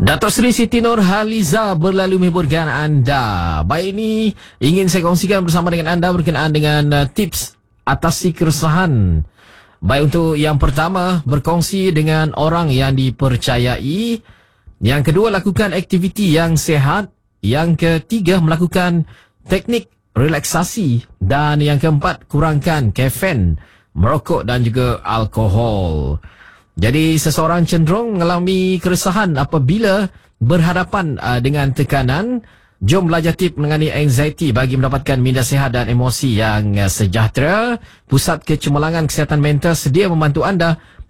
Datuk Seri Siti Nurhaliza berlalu menghiburkan anda. Baik, ini ingin saya kongsikan bersama dengan anda berkenaan dengan tips atasi keresahan. Baik, untuk yang pertama, berkongsi dengan orang yang dipercayai. Yang kedua, lakukan aktiviti yang sihat. Yang ketiga, melakukan teknik relaksasi. Dan yang keempat, kurangkan kafein, merokok dan juga alkohol. Jadi seseorang cenderung mengalami keresahan apabila berhadapan dengan tekanan. Jom belajar tip mengenai anxiety bagi mendapatkan minda sihat dan emosi yang sejahtera. Pusat Kecemerlangan Kesihatan Mental sedia membantu anda